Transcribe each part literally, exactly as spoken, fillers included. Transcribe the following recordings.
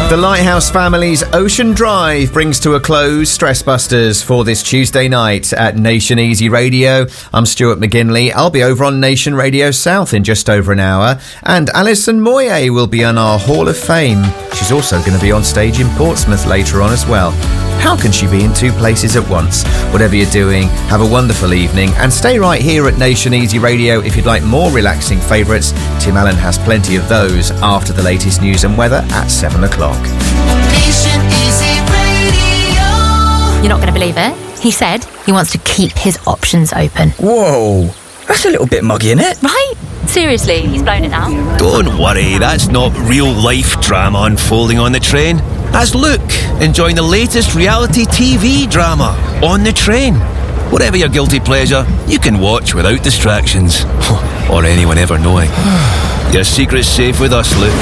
The Lighthouse family's Ocean Drive brings to a close Stress Busters for this Tuesday night at Nation Easy Radio. I'm Stuart McGinley. I'll be over on Nation Radio South in just over an hour. And Alison Moyet will be on our Hall of Fame. She's also going to be on stage in Portsmouth later on as well. How can she be in two places at once? Whatever you're doing, have a wonderful evening and stay right here at Nation Easy Radio if you'd like more relaxing favourites. Tim Allen has plenty of those after the latest news and weather at seven o'clock. Nation Easy Radio. You're not going to believe it. He said he wants to keep his options open. Whoa, that's a little bit muggy, isn't it? Right? Seriously, he's blown it out. Don't worry, that's not real-life drama unfolding on the train. That's Luke, enjoying the latest reality T V drama, On the Train. Whatever your guilty pleasure, you can watch without distractions. Or anyone ever knowing. Your secret's safe with us, Luke.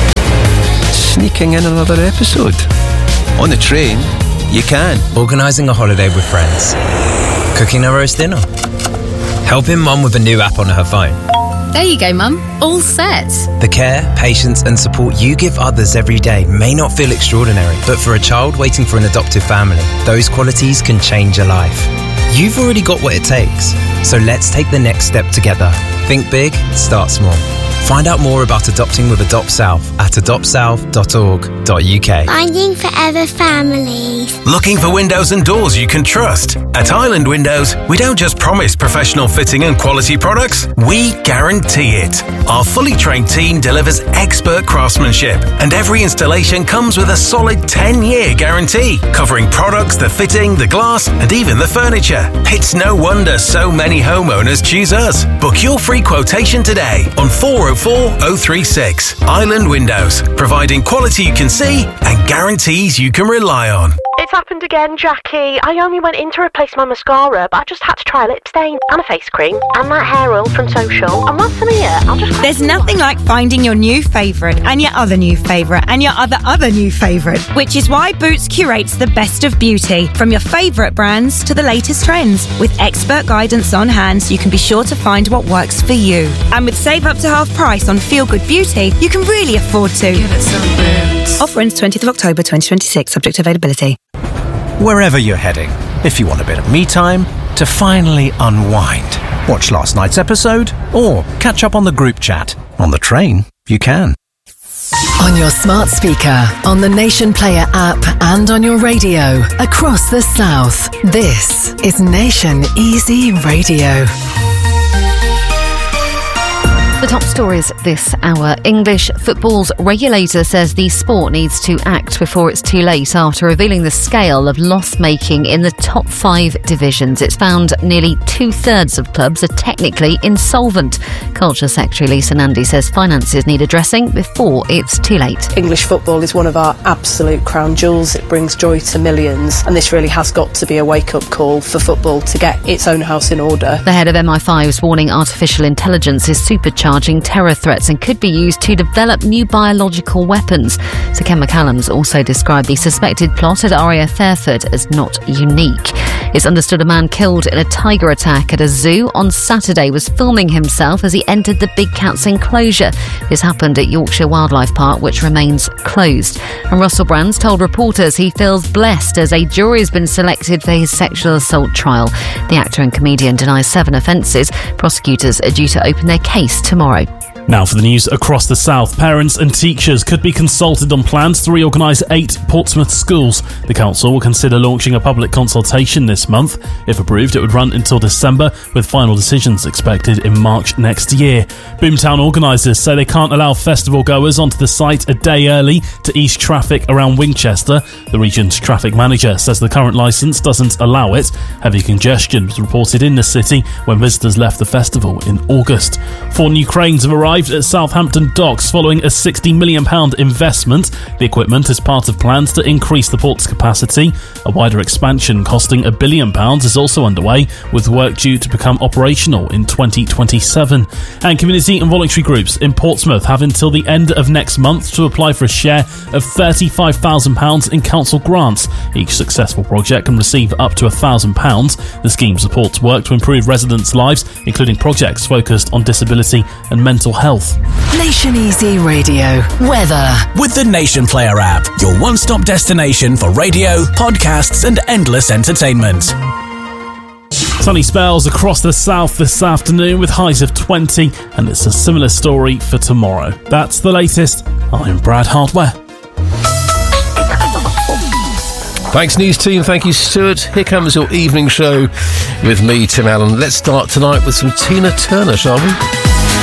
Sneaking in another episode. On the Train, you can. Organising a holiday with friends. Cooking a roast dinner. Helping mum with a new app on her phone. There you go, Mum. All set. The care, patience and support you give others every day may not feel extraordinary, but for a child waiting for an adoptive family, those qualities can change a life. You've already got what it takes, so let's take the next step together. Think big, start small. Find out more about adopting with Adopt South at adopt south dot org dot u k. Finding forever families. Looking for windows and doors you can trust? At Island Windows, we don't just promise professional fitting and quality products, we guarantee it. Our fully trained team delivers expert craftsmanship, and every installation comes with a solid ten-year guarantee, covering products, the fitting, the glass, and even the furniture. It's no wonder so many homeowners choose us. Book your free quotation today on four oh four oh three six. Island Windows, providing quality you can see and guarantees you can rely on. It's happened again, Jackie. I only went in to replace my mascara, but I just had to try a lip stain and a face cream and that hair oil from Social. And once I'm here, I'll just... There's nothing like finding your new favourite and your other new favourite and your other other new favourite, which is why Boots curates the best of beauty, from your favourite brands to the latest trends. With expert guidance on hand, so you can be sure to find what works for you. And with save up to half price on Feel Good Beauty, you can really afford to. Give it some Boots. Offer ends twentieth of October twenty twenty-six, subject to availability. Wherever you're heading, if you want a bit of me time to finally unwind, watch last night's episode or catch up on the group chat. On the train, you can. On your smart speaker, on the Nation Player app and on your radio across the South, this is Nation Easy Radio. The top stories this hour. English football's regulator says the sport needs to act before it's too late after revealing the scale of loss-making in the top five divisions. It's found nearly two-thirds of clubs are technically insolvent. Culture Secretary Lisa Nandy says finances need addressing before it's too late. English football is one of our absolute crown jewels. It brings joy to millions, and this really has got to be a wake-up call for football to get its own house in order. The head of M I five is warning artificial intelligence is supercharging terror threats and could be used to develop new biological weapons. Sir Ken McCallum's also described the suspected plot at R A F Fairford as not unique. It's understood a man killed in a tiger attack at a zoo on Saturday was filming himself as he entered the Big Cats enclosure. This happened at Yorkshire Wildlife Park, which remains closed. And Russell Brands told reporters he feels blessed as a jury has been selected for his sexual assault trial. The actor and comedian denies seven offences. Prosecutors are due to open their case tomorrow. Now for the news across the South. Parents and teachers could be consulted on plans to reorganise eight Portsmouth schools. The council will consider launching a public consultation this month. If approved, it would run until December, with final decisions expected in March next year. Boomtown organisers say they can't allow festival goers onto the site a day early to ease traffic around Winchester. The region's traffic manager says the current licence doesn't allow it. Heavy congestion was reported in the city when visitors left the festival in August. Four new cranes have arrived at Southampton Docks following a sixty million pounds investment. The equipment is part of plans to increase the port's capacity. A wider expansion costing a billion pounds is also underway, with work due to become operational in twenty twenty-seven. And community and voluntary groups in Portsmouth have until the end of next month to apply for a share of thirty-five thousand pounds in council grants. Each successful project can receive up to one thousand pounds. The scheme supports work to improve residents' lives, including projects focused on disability and mental health health. Nation Easy Radio. Weather. With the Nation Player app, your one-stop destination for radio, podcasts and endless entertainment. Sunny spells across the south this afternoon with highs of twenty, and it's a similar story for tomorrow. That's the latest. I'm Brad Hardware. Thanks, news team. Thank you, Stuart. Here comes your evening show with me, Tim Allen. Let's start tonight with some Tina Turner, shall we?